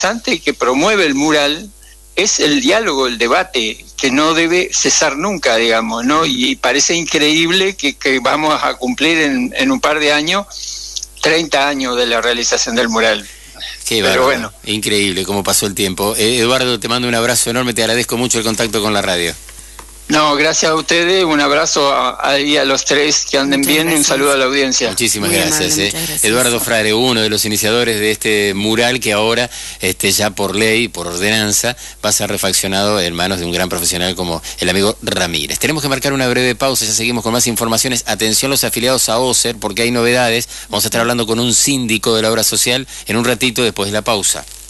importante que promueve el mural es el diálogo, el debate, que no debe cesar nunca, digamos, ¿no? Y parece increíble que vamos a cumplir en un par de años 30 años de la realización del mural. Qué bárbaro, bueno. Increíble cómo pasó el tiempo. Eduardo, te mando un abrazo enorme, te agradezco mucho el contacto con la radio. No, gracias a ustedes, un abrazo a los tres, que anden bien, y un saludo a la audiencia. Muchísimas gracias. Gracias. Eduardo Frare, uno de los iniciadores de este mural que ahora ya por ley, por ordenanza, va a ser refaccionado en manos de un gran profesional como el amigo Ramírez. Tenemos que marcar una breve pausa, ya seguimos con más informaciones. Atención los afiliados a OSER, porque hay novedades. Vamos a estar hablando con un síndico de la obra social en un ratito después de la pausa.